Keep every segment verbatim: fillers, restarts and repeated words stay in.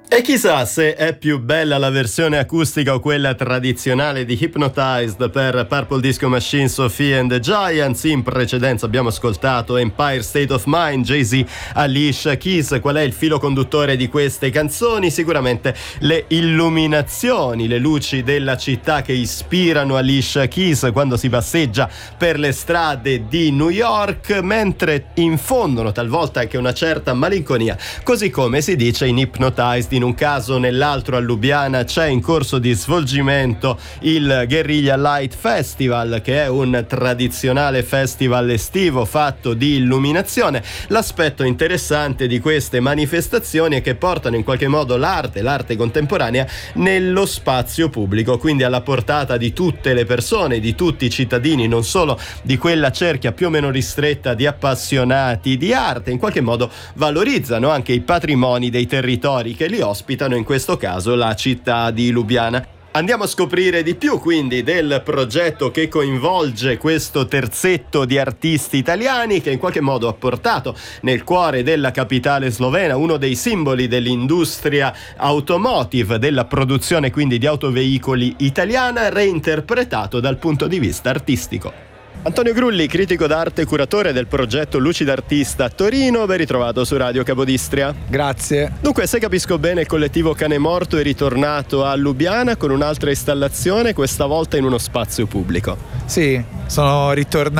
E chissà se è più bella la versione acustica o quella tradizionale di Hypnotized per Purple Disco Machine, Sophie and the Giants. In precedenza abbiamo ascoltato Empire State of Mind, Jay-Z, Alicia Keys. Qual è il filo conduttore di queste canzoni? Sicuramente le illuminazioni, le luci della città che ispirano Alicia Keys quando si passeggia per le strade di New York, mentre infondono talvolta anche una certa malinconia, così come si dice in Hypnotized. In un caso o nell'altro a Lubiana c'è in corso di svolgimento il Guerrilla Light Festival, che è un tradizionale festival estivo fatto di illuminazione. L'aspetto interessante di queste manifestazioni è che portano in qualche modo l'arte, l'arte contemporanea, nello spazio pubblico, quindi alla portata di tutte le persone, di tutti i cittadini, non solo di quella cerchia più o meno ristretta di appassionati di arte. In qualche modo valorizzano anche i patrimoni dei territori che li ospitano, in questo caso la città di Lubiana. Andiamo a scoprire di più quindi del progetto che coinvolge questo terzetto di artisti italiani che in qualche modo ha portato nel cuore della capitale slovena uno dei simboli dell'industria automotive, della produzione quindi di autoveicoli italiana, reinterpretato dal punto di vista artistico. Antonio Grulli, critico d'arte e curatore del progetto Lucida Artista a Torino, ben ritrovato su Radio Capodistria. Grazie. Dunque, se capisco bene, il collettivo Cane Morto è ritornato a Lubiana con un'altra installazione, questa volta in uno spazio pubblico. Sì, sono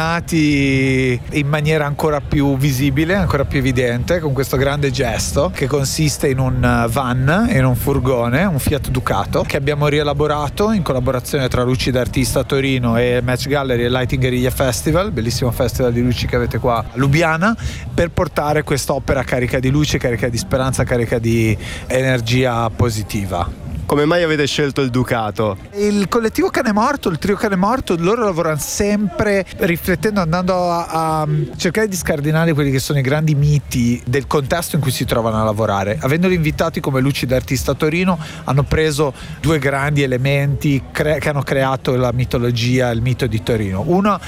ritornati in maniera ancora più visibile, ancora più evidente, con questo grande gesto che consiste in un van, in un furgone, un Fiat Ducato, che abbiamo rielaborato in collaborazione tra Lucida Artista a Torino e Match Gallery e Lighting Guerrilla Festival, bellissimo festival di luci che avete qua a Lubiana, per portare quest'opera carica di luce, carica di speranza, carica di energia positiva. Come mai avete scelto il Ducato? Il collettivo Cane Morto, il trio Cane Morto, loro lavorano sempre riflettendo, andando a, a cercare di scardinare quelli che sono i grandi miti del contesto in cui si trovano a lavorare. Avendoli invitati come Lucida Artista a Torino, hanno preso due grandi elementi cre- che hanno creato la mitologia, il mito di Torino. Uno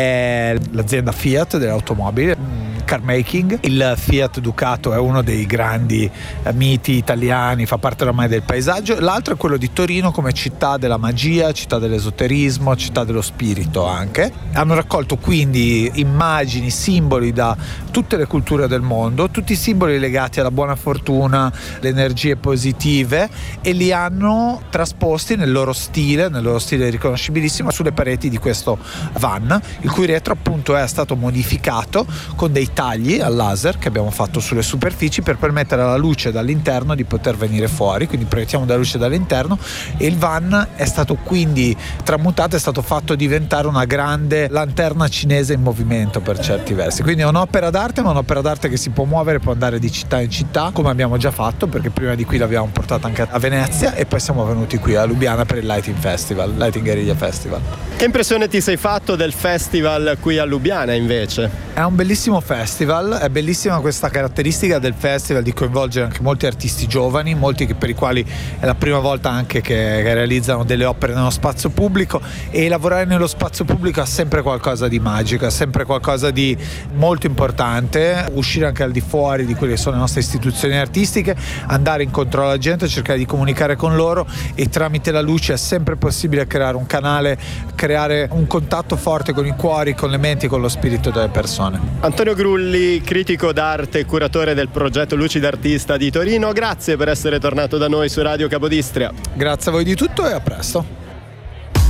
è l'azienda Fiat delle automobili, car making. Il Fiat Ducato è uno dei grandi miti italiani, fa parte ormai del paesaggio. L'altro è quello di Torino come città della magia, città dell'esoterismo, città dello spirito anche. Hanno raccolto quindi immagini, simboli da tutte le culture del mondo, tutti i simboli legati alla buona fortuna, le energie positive, e li hanno trasposti nel loro stile, nel loro stile riconoscibilissimo, sulle pareti di questo van, il cui retro appunto è stato modificato con dei tagli al laser che abbiamo fatto sulle superfici per permettere alla luce dall'interno di poter venire fuori, quindi proiettiamo dalla luce dall'interno, e il van è stato quindi tramutato, è stato fatto diventare una grande lanterna cinese in movimento per certi versi. Quindi è un'opera d'arte, ma un'opera d'arte che si può muovere, può andare di città in città, come abbiamo già fatto, perché prima di qui l'abbiamo portata anche a Venezia e poi siamo venuti qui a Lubiana per il Lighting Festival, Lighting Guerrilla Festival. Che impressione ti sei fatto del festival qui a Lubiana invece? È un bellissimo festival, è bellissima questa caratteristica del festival di coinvolgere anche molti artisti giovani, molti che per i quali è la prima volta anche che, che realizzano delle opere nello spazio pubblico, e lavorare nello spazio pubblico ha sempre qualcosa di magico, ha sempre qualcosa di molto importante, uscire anche al di fuori di quelle che sono le nostre istituzioni artistiche, andare incontro alla gente, cercare di comunicare con loro, e tramite la luce è sempre possibile creare un canale, creare un contatto forte con i cuori, con le menti e con lo spirito delle persone. Antonio Grulli, critico d'arte e curatore del progetto Lucida Artista di Torino, grazie per essere tornato da noi su Radio Capodistria. Grazie a voi di tutto e a presto.